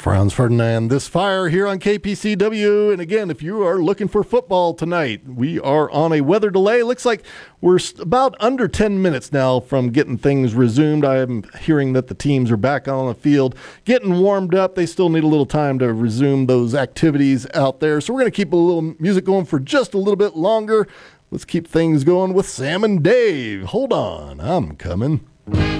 Franz Ferdinand, this fire here on KPCW. And again, if you are looking for football tonight, we are on a weather delay. Looks like we're about under 10 minutes now from getting things resumed. I am hearing that the teams are back on the field, getting warmed up. They still need a little time to resume those activities out there. So we're going to keep a little music going for just a little bit longer. Let's keep things going with Sam and Dave. Hold on, I'm coming.